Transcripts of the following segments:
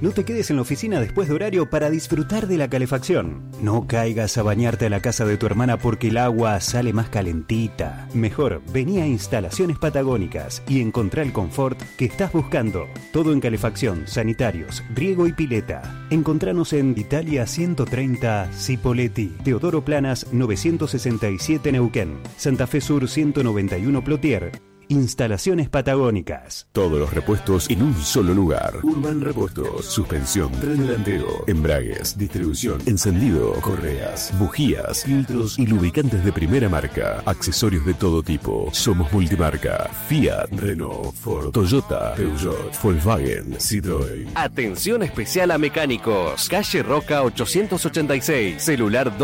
No te quedes en la oficina después de horario para disfrutar de la calefacción. No caigas a bañarte a la casa de tu hermana porque el agua sale más calentita. Mejor, vení a Instalaciones Patagónicas y encontrá el confort que estás buscando. Todo en calefacción, sanitarios, riego y pileta. Encontranos en Italia 130 Cipolletti, Teodoro Planas 967 Neuquén, Santa Fe Sur 191 Plotier. Instalaciones Patagónicas. Todos los repuestos en un solo lugar. Urban Repuestos. Suspensión, tren delantero, embragues, distribución, encendido, correas, bujías, filtros y lubricantes de primera marca. Accesorios de todo tipo. Somos multimarca. Fiat, Renault, Ford, Toyota, Peugeot, Volkswagen, Citroën. Atención especial a mecánicos. Calle Roca 886. Celular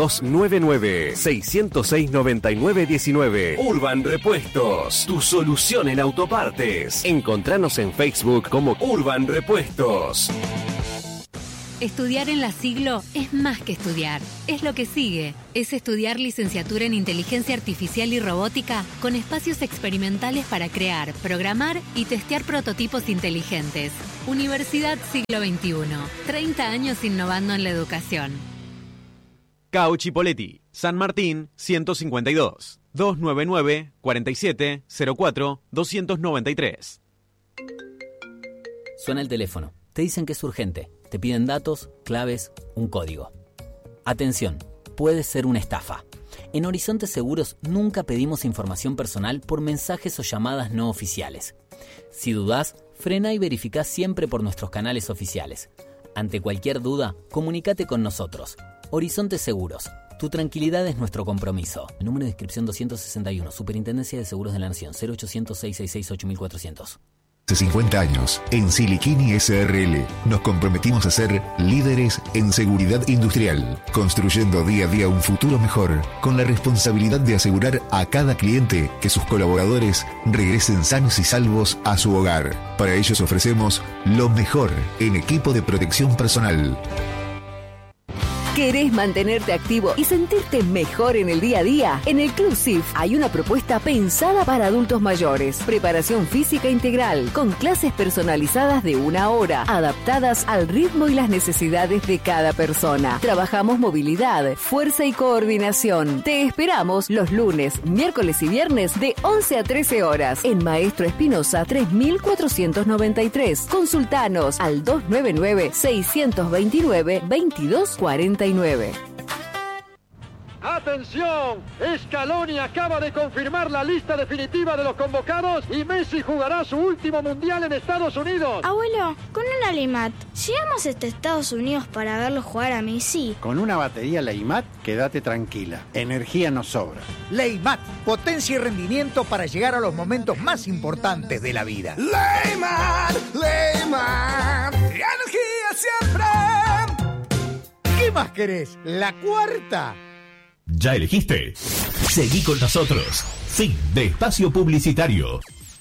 299-606-9919. Urban Repuestos. Tu solución en autopartes. Encontranos en Facebook como Urban Repuestos. Estudiar en la Siglo es más que estudiar, es lo que sigue. Es estudiar licenciatura en Inteligencia Artificial y Robótica con espacios experimentales para crear, programar y testear prototipos inteligentes. Universidad Siglo XXI. 30 años innovando en la educación. Cao Chipolletti, San Martín 152. 299-4704-293. Suena el teléfono. Te dicen que es urgente. Te piden datos, claves, un código. Atención, puede ser una estafa. En Horizonte Seguros nunca pedimos información personal por mensajes o llamadas no oficiales. Si dudás, frena y verificá siempre por nuestros canales oficiales. Ante cualquier duda, comunícate con nosotros. Horizonte Seguros. Tu tranquilidad es nuestro compromiso. El número de inscripción 261, Superintendencia de Seguros de la Nación, 0800-666-8400. Hace 50 años, en Siliquini SRL, nos comprometimos a ser líderes en seguridad industrial, construyendo día a día un futuro mejor, con la responsabilidad de asegurar a cada cliente que sus colaboradores regresen sanos y salvos a su hogar. Para ellos ofrecemos lo mejor en equipo de protección personal. ¿Querés mantenerte activo y sentirte mejor en el día a día? En el Club SIF hay una propuesta pensada para adultos mayores. Preparación física integral, con clases personalizadas de 1 hora, adaptadas al ritmo y las necesidades de cada persona. Trabajamos movilidad, fuerza y coordinación. Te esperamos los lunes, miércoles y viernes de 11 a 13 horas en Maestro Espinosa 3493. Consultanos al 299-629-2249. ¡Atención! Scaloni acaba de confirmar la lista definitiva de los convocados y Messi jugará su último mundial en Estados Unidos. Abuelo, con una Leimat, ¿llegamos hasta Estados Unidos para verlo jugar a Messi? Con una batería Leimat, quédate tranquila. Energía nos sobra. Leimat, potencia y rendimiento para llegar a los momentos más importantes de la vida. Leimat, Leimat, energía siempre. ¿Qué más querés? ¿La cuarta? ¿Ya elegiste? Seguí con nosotros. Fin de espacio publicitario.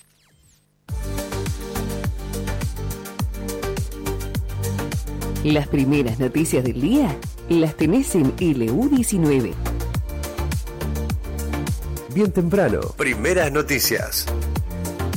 Las primeras noticias del día las tenés en LU19. Bien temprano. Primeras noticias.